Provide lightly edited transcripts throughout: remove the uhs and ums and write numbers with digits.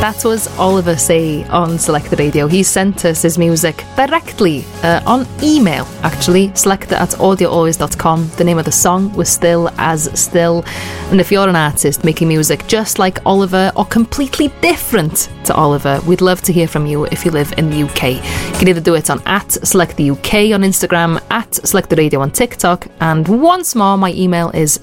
That was Oliver Say on Selected Radio. He sent us his music directly on email, actually, selected@audioalways.com. The name of the song was Still As Still. And if you're an artist making music just like Oliver or completely different to Oliver, we'd love to hear from you if you live in the UK. You can either do it on @SelectTheUK on Instagram, @SelectTheRadio on TikTok, and once more, my email is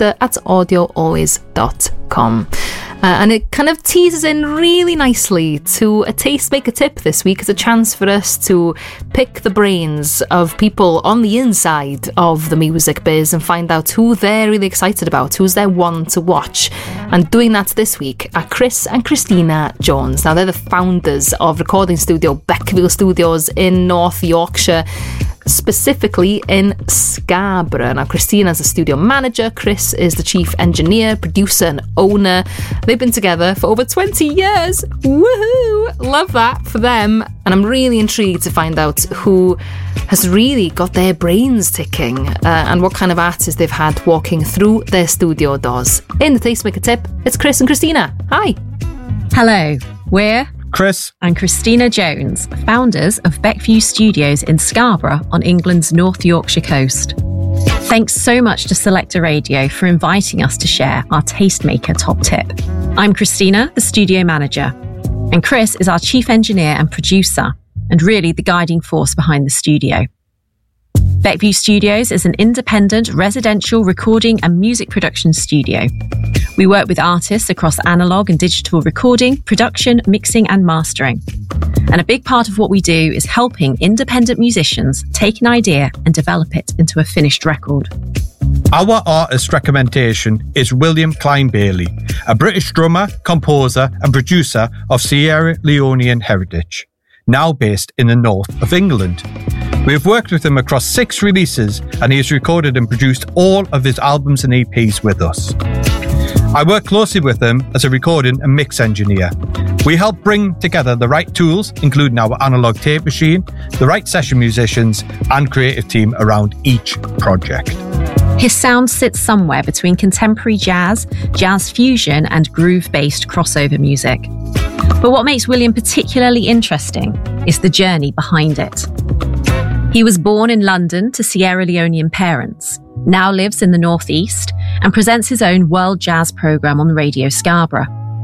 selector@audioalways.com. And it kind of teases in really nicely to a Tastemaker Tip this week as a chance for us to pick the brains of people on the inside of the music biz and find out who they're really excited about, who's their one to watch. And doing that this week are Chris and Christina Jones. Now, they're the founders of recording studio Beckville Studios in North Yorkshire, specifically in Scarborough. Now, Christina's a studio manager, Chris is the chief engineer, producer and owner. They've been together for over 20 years. Woohoo! Love that for them. And I'm really intrigued to find out who has really got their brains ticking and what kind of artists they've had walking through their studio doors. In the Tastemaker Tip, it's Chris and Christina. Hi. Hello. We're Chris and Christina Jones, founders of Beckview Studios in Scarborough on England's North Yorkshire coast. Thanks so much to Selector Radio for inviting us to share our Tastemaker top tip. I'm Christina, the studio manager, and Chris is our chief engineer and producer, and really the guiding force behind the studio. Beckview Studios is an independent residential recording and music production studio. We work with artists across analogue and digital recording, production, mixing and mastering. And a big part of what we do is helping independent musicians take an idea and develop it into a finished record. Our artist recommendation is William Klein-Bailey, a British drummer, composer and producer of Sierra Leonean heritage, now based in the north of England. We have worked with him across 6 releases and he has recorded and produced all of his albums and EPs with us. I work closely with him as a recording and mix engineer. We help bring together the right tools, including our analogue tape machine, the right session musicians and creative team around each project. His sound sits somewhere between contemporary jazz, jazz fusion and groove-based crossover music. But what makes William particularly interesting is the journey behind it. He was born in London to Sierra Leonean parents, now lives in the Northeast and presents his own World Jazz programme on Radio Scarborough.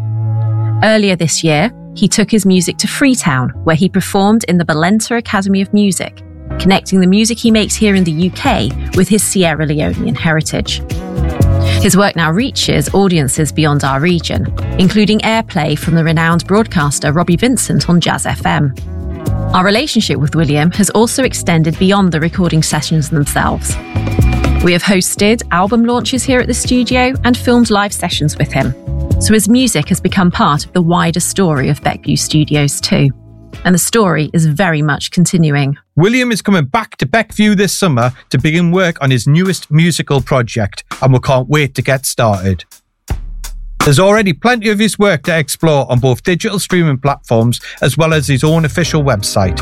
Earlier this year, he took his music to Freetown, where he performed in the Balenta Academy of Music, connecting the music he makes here in the UK with his Sierra Leonean heritage. His work now reaches audiences beyond our region, including airplay from the renowned broadcaster Robbie Vincent on Jazz FM. Our relationship with William has also extended beyond the recording sessions themselves. We have hosted album launches here at the studio and filmed live sessions with him. So his music has become part of the wider story of Beckview Studios too. And the story is very much continuing. William is coming back to Beckview this summer to begin work on his newest musical project and we can't wait to get started. There's already plenty of his work to explore on both digital streaming platforms as well as his own official website,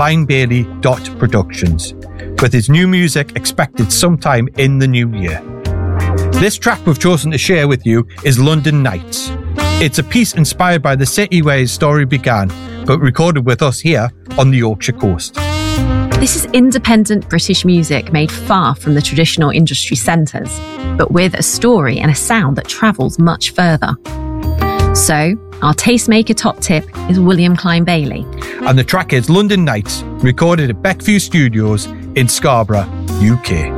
kleinbailey.productions, with his new music expected sometime in the new year. This track we've chosen to share with you is London Nights. It's a piece inspired by the city where his story began, but recorded with us here on the Yorkshire coast. This is independent British music made far from the traditional industry centres, but with a story and a sound that travels much further. So, our Tastemaker top tip is William Klein-Bailey. And the track is London Nights, recorded at Beckview Studios in Scarborough, UK.